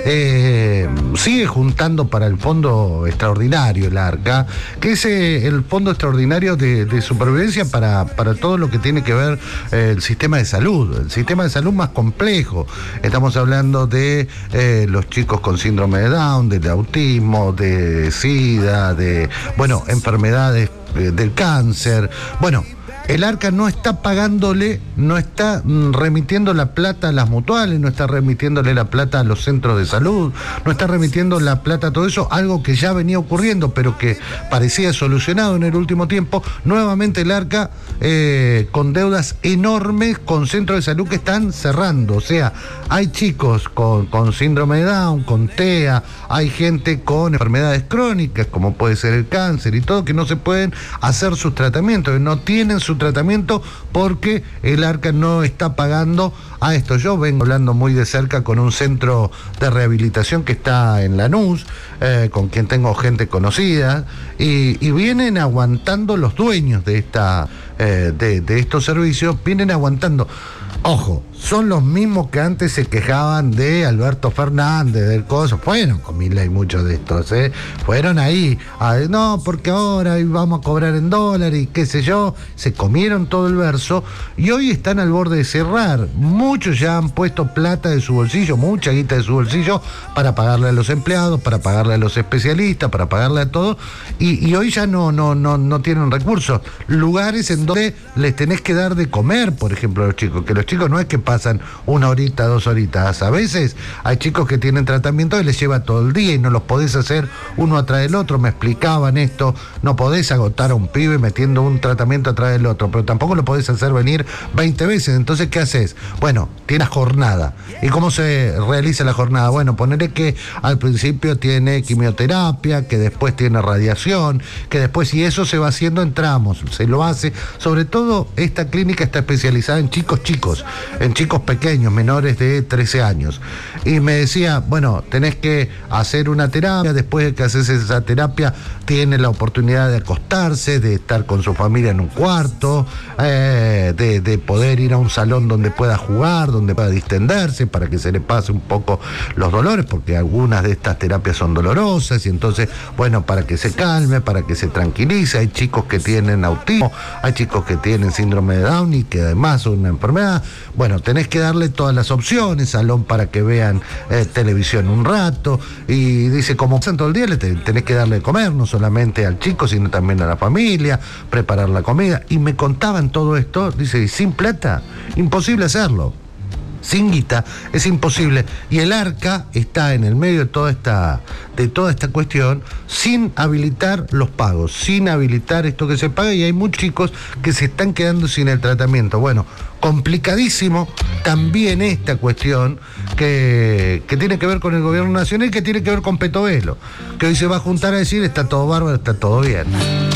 sigue juntando para el fondo extraordinario, el ARCA, que es el fondo extraordinario de supervivencia para todo lo que tiene que ver el sistema de salud más complejo. Estamos hablando de los chicos con síndrome de Down, del autismo, de SIDA, de, enfermedades del cáncer. El ARCA no está pagándole, no está remitiendo la plata a las mutuales, no está remitiéndole la plata a los centros de salud, no está remitiendo la plata a todo eso, algo que ya venía ocurriendo, pero que parecía solucionado en el último tiempo. Nuevamente el ARCA con deudas enormes con centros de salud que están cerrando. O sea, hay chicos con síndrome de Down, con TEA, hay gente con enfermedades crónicas, como puede ser el cáncer y todo, que no se pueden hacer sus tratamientos, que no tienen su tratamiento porque el ARCA no está pagando a esto. Yo vengo hablando muy de cerca con un centro de rehabilitación que está en Lanús, con quien tengo gente conocida, y vienen aguantando los dueños de estos servicios, vienen aguantando. Ojo, son los mismos que antes se quejaban de Alberto Fernández, del coso. Fueron con Milei muchos de estos, fueron ahí, no, porque ahora vamos a cobrar en dólares y qué sé yo. Se comieron todo el verso y hoy están al borde de cerrar. Muchos ya han puesto plata de su bolsillo, mucha guita de su bolsillo, para pagarle a los empleados, para pagarle a los especialistas, para pagarle a todo, y hoy ya no tienen recursos. Lugares en donde les tenés que dar de comer, por ejemplo, a los chicos, que los chicos no es que pasan 1 horita, 2 horitas. A veces hay chicos que tienen tratamiento y les lleva todo el día y no los podés hacer uno atrás del otro. Me explicaban esto, no podés agotar a un pibe metiendo un tratamiento atrás del otro, pero tampoco lo podés hacer venir 20 veces. Entonces, ¿qué haces? Tienes jornada. ¿Y cómo se realiza la jornada? Ponele que al principio tiene quimioterapia, que después tiene radiación, que después, y eso se va haciendo en tramos, se lo hace. Sobre todo, esta clínica está especializada en chicos, en chicos pequeños, menores de 13 años. Y me decía, tenés que hacer una terapia, después de que haces esa terapia, tiene la oportunidad de acostarse, de estar con su familia en un cuarto, de poder ir a un salón donde pueda jugar, donde pueda distenderse, para que se le pase un poco los dolores, porque algunas de estas terapias son dolorosas, y entonces, para que se calme, para que se tranquilice. Hay chicos que tienen autismo, hay chicos que tienen síndrome de Down y que además son una enfermedad. Tenés que darle todas las opciones, salón para que vean televisión un rato, y dice, como pasan todo el día, tenés que darle de comer, no solamente al chico, sino también a la familia, preparar la comida. Y me contaban todo esto, dice, y sin plata, imposible hacerlo. Sin guita es imposible, y el ARCA está en el medio de toda esta cuestión, sin habilitar los pagos, sin habilitar esto que se paga, y hay muchos chicos que se están quedando sin el tratamiento. Complicadísimo también esta cuestión que tiene que ver con el gobierno nacional, que tiene que ver con Petovelo, que hoy se va a juntar a decir, está todo bárbaro, está todo bien.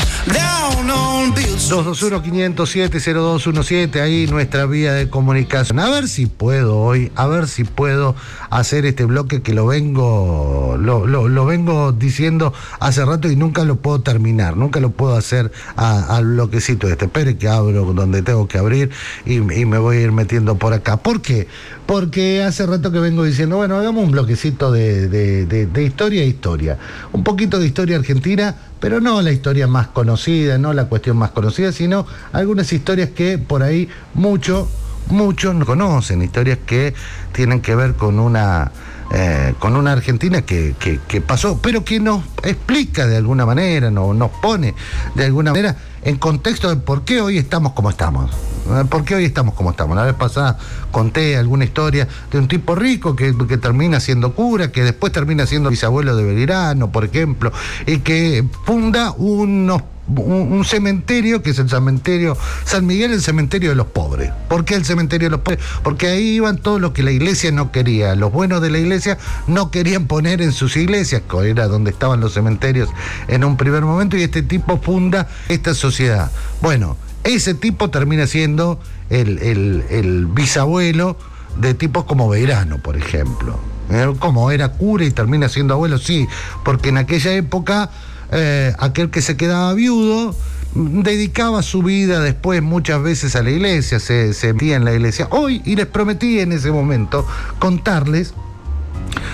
221-507-0217, ahí nuestra vía de comunicación. A ver si puedo hacer este bloque que lo vengo diciendo hace rato y nunca lo puedo terminar, nunca lo puedo hacer al bloquecito este. Espere que abro donde tengo que abrir y me voy a ir metiendo por acá. ¿Por qué? Porque hace rato que vengo diciendo, hagamos un bloquecito de historia, un poquito de historia argentina, pero no la historia más conocida, no la cuestión más conocida, sino algunas historias que por ahí muchos no conocen, historias que tienen que ver con una Argentina que pasó, pero que nos explica de alguna manera, nos pone de alguna manera en contexto de por qué hoy estamos como estamos. ¿Por qué hoy estamos como estamos? La vez pasada conté alguna historia de un tipo rico que termina siendo cura, que después termina siendo bisabuelo de Belgrano, por ejemplo, y que funda un cementerio, que es el cementerio San Miguel, el cementerio de los pobres. ¿Por qué el cementerio de los pobres? Porque ahí iban todos los que la iglesia no quería. Los buenos de la iglesia no querían poner en sus iglesias, que era donde estaban los cementerios en un primer momento, y este tipo funda esta sociedad. Ese tipo termina siendo el bisabuelo de tipos como Belgrano, por ejemplo. Como era cura y termina siendo abuelo, sí, porque en aquella época aquel que se quedaba viudo dedicaba su vida después muchas veces a la iglesia, se metía en la iglesia. Hoy, y les prometí en ese momento contarles